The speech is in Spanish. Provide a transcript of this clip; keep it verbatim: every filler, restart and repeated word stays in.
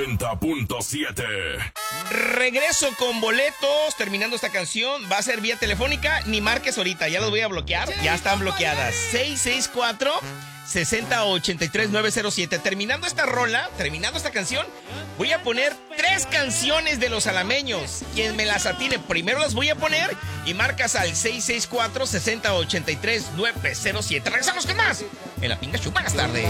noventa punto siete. Regreso con boletos, terminando esta canción, va a ser vía telefónica, ni marques ahorita, ya los voy a bloquear, ya están bloqueadas. seis seis cuatro, seis cero ocho tres, nueve cero siete. Terminando esta rola, terminando esta canción, voy a poner tres canciones de los alameños. Quien me las atine primero las voy a poner y marcas al seis seis cuatro, seis cero ocho tres, nueve cero siete. Regresamos con más en La Pinga Show. Buenas tardes.